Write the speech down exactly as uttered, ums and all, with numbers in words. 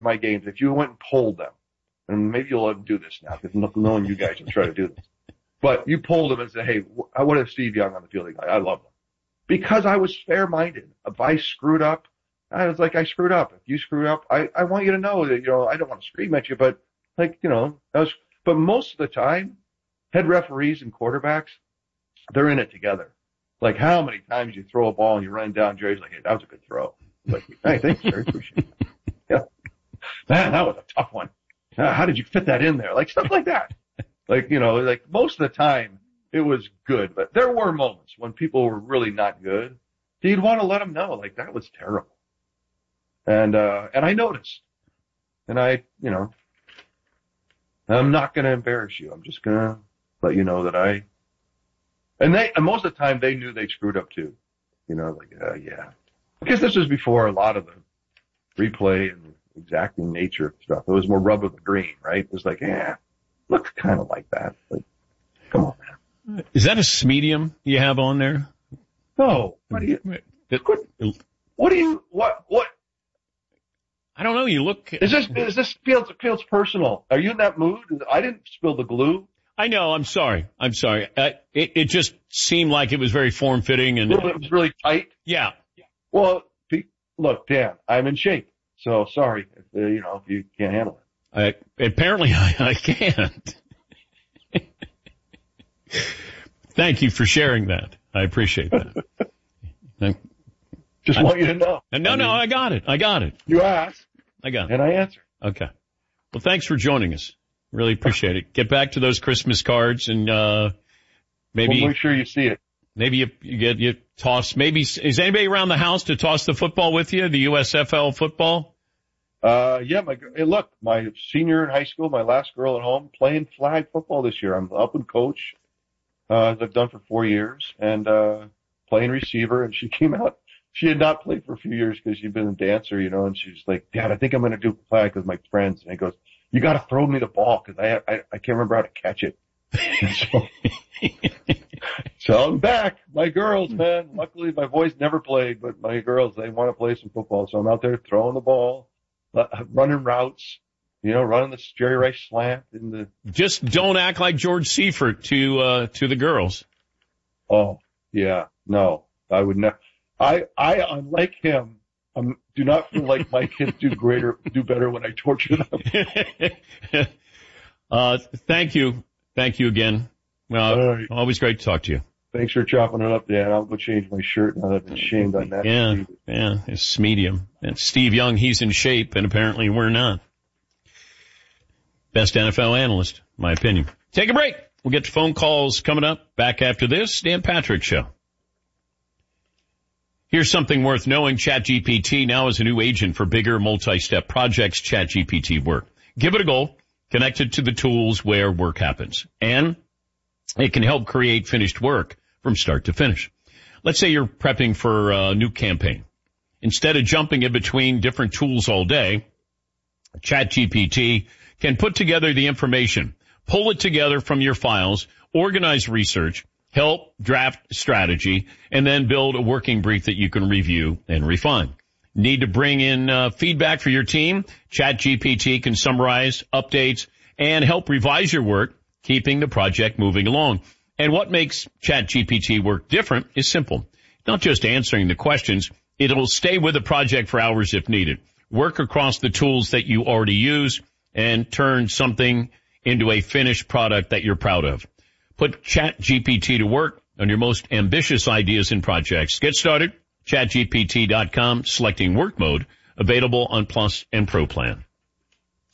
my games, if you went and polled them, and maybe you'll let them do this now because knowing you guys will try to do this, but you polled them and said, hey, what if Steve Young on the field? I love him. Because I was fair-minded. If I screwed up, I was like, I screwed up. If you screwed up, I, I want you to know that, you know, I don't want to scream at you, but like, you know, that was, but most of the time, head referees and quarterbacks, they're in it together. Like how many times you throw a ball and you run down, Jerry's like, hey, that was a good throw. Like, hey, thanks, Jerry. Appreciate it. Yeah. Man, that was a tough one. Uh, how did you fit that in there? Like stuff like that. Like, you know, like most of the time it was good, but there were moments when people were really not good. You'd want to let them know, like, that was terrible. And, uh, and I noticed. And I, you know, I'm not going to embarrass you. I'm just going to let you know that I, and they, and most of the time they knew they screwed up too. You know, like, uh, yeah. Because this was before a lot of the replay and exacting nature of stuff. It was more rub of the green, right? It was like, yeah, looks kind of like that. Like, come on, man. Is that a medium you have on there? No. What do you, what, what do you, what, what? I don't know. You look. Is this, is this feels, feels personal? Are you in that mood? I didn't spill the glue. I know. I'm sorry. I'm sorry. Uh, it, it just seemed like it was very form fitting and it was really tight. Yeah. Well, look, Dan, I'm in shape. So sorry if, uh, you know, if you can't handle it. I, apparently I, I can't. Thank you for sharing that. I appreciate that. Just I, want you to know. No, I mean, no, I got it. I got it. You asked. I got it. And I answered. Okay. Well, thanks for joining us. Really appreciate it. Get back to those Christmas cards and, uh, maybe. We'll make sure you see it. Maybe you, you get, you toss, maybe, is anybody around the house to toss the football with you? The U S F L football? Uh, yeah, my, hey, look, my senior in high school, my last girl at home playing flag football this year. I'm up and coach, uh, as I've done for four years and, uh, playing receiver. And she came out, she had not played for a few years because she'd been a dancer, you know, and she's like, Dad, I think I'm going to do flag with my friends. And he goes, you got to throw me the ball because I, I, I can't remember how to catch it. so, so I'm back. My girls, man. Luckily, my boys never played, but my girls, they want to play some football. So I'm out there throwing the ball, uh, running routes, you know, running the Jerry Rice slant in the. Just don't act like George Seifert to uh to the girls. Oh yeah, no, I would never. I I unlike him. Um, do not feel like my kids do greater, do better when I torture them. uh, thank you. Thank you again. Well, right. Always great to talk to you. Thanks for chopping it up, Dan. I'll go change my shirt now that I've been shamed on that. Yeah, yeah, it's medium. And Steve Young, he's in shape, and apparently we're not. Best N F L analyst, my opinion. Take a break. We'll get to phone calls coming up. Back after this, Dan Patrick Show. Here's something worth knowing. ChatGPT now is a new agent for bigger multi-step projects. ChatGPT Work. Give it a go. Connect it to the tools where work happens. And it can help create finished work from start to finish. Let's say you're prepping for a new campaign. Instead of jumping in between different tools all day, ChatGPT can put together the information, pull it together from your files, organize research, help draft strategy, and then build a working brief that you can review and refine. Need to bring in uh, feedback for your team? ChatGPT can summarize, updates, and help revise your work, keeping the project moving along. And what makes ChatGPT Work different is simple. Not just answering the questions, it'll stay with the project for hours if needed. Work across the tools that you already use and turn something into a finished product that you're proud of. Put ChatGPT to work on your most ambitious ideas and projects. Get started. ChatGPT dot com, selecting work mode, available on Plus and Pro plan.